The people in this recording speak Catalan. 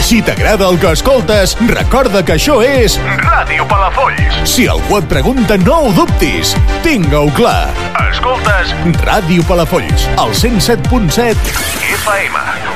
Si t'agrada el que escoltes, recorda que això és Ràdio Palafolls. Si algú et pregunta, no ho dubtis. Tinga-ho clar. Escoltes Ràdio Palafolls, al 107.7 FM.